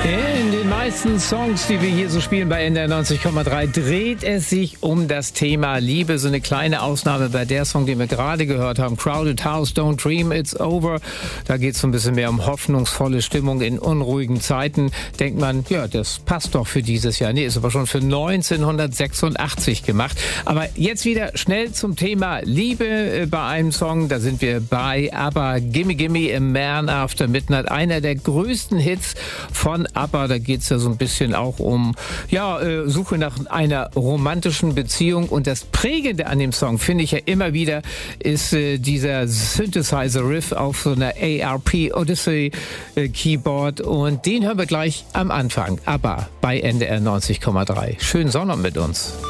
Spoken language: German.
In den meisten Songs, die wir hier so spielen bei NDR 90,3, dreht es sich um das Thema Liebe. So eine kleine Ausnahme bei der Song, den wir gerade gehört haben, Crowded House, Don't Dream It's Over. Da geht es so ein bisschen mehr um hoffnungsvolle Stimmung in unruhigen Zeiten. Denkt man, ja, das passt doch für dieses Jahr. Nee, ist aber schon für 1986 gemacht. Aber jetzt wieder schnell zum Thema Liebe bei einem Song. Da sind wir bei ABBA, Gimme Gimme a Man After Midnight. Einer der größten Hits von ABBA. Da geht es ja so ein bisschen auch um Suche nach einer romantischen Beziehung. Und das Prägende an dem Song, finde ich ja immer wieder, ist dieser Synthesizer-Riff auf so einer ARP Odyssey Keyboard. Und den hören wir gleich am Anfang. ABBA bei NDR 90,3. Schönen Sonntag mit uns.